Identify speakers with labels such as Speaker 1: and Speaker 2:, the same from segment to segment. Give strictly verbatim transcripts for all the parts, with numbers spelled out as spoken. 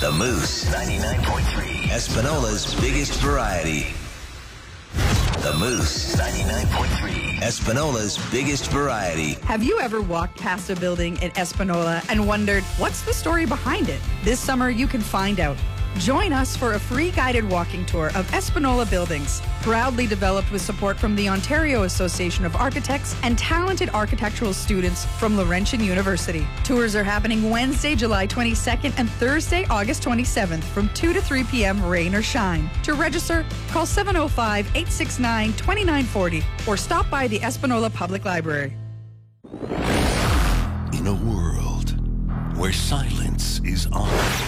Speaker 1: The Moose ninety-nine point three, Espinola's biggest variety. The Moose ninety-nine point three, Espinola's biggest variety.
Speaker 2: Have you ever walked past a building in Espinola and wondered, what's the story behind it? This summer, you can find out. Join us for a free guided walking tour of Espinola buildings, proudly developed with support from the Ontario Association of Architects and talented architectural students from Laurentian University. Tours are happening Wednesday, July twenty-second and Thursday, August twenty-seventh from two to three p.m. rain or shine. To register, call seven oh five, eight six nine, two nine four oh or stop by the Espinola Public Library.
Speaker 3: In a world where silence is on,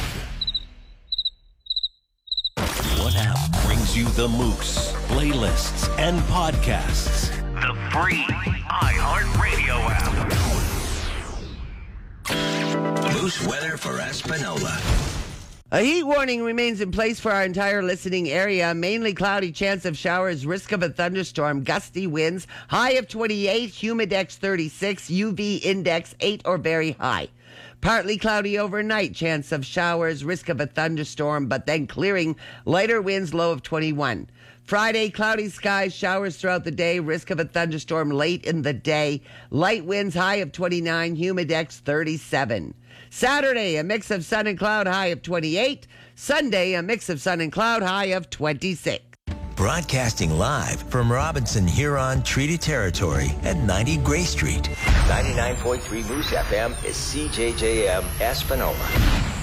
Speaker 3: what app brings you the Moose playlists and podcasts?
Speaker 4: The free iHeartRadio app.
Speaker 1: Moose weather for Espinola.
Speaker 5: A heat warning remains in place for our entire listening area. Mainly cloudy, chance of showers, risk of a thunderstorm, gusty winds, high of twenty-eight, humidex thirty-six, U V index eight or very high. Partly cloudy overnight, chance of showers, risk of a thunderstorm, but then clearing, lighter winds, low of twenty-one. Friday, cloudy skies, showers throughout the day, risk of a thunderstorm late in the day, light winds, high of twenty-nine, humidex thirty-seven. Saturday, a mix of sun and cloud, high of twenty-eight. Sunday, a mix of sun and cloud, high of twenty-six.
Speaker 1: Broadcasting live from Robinson Huron Treaty Territory at ninety Gray Street. ninety-nine point three Moose F M is C J J M Espinola.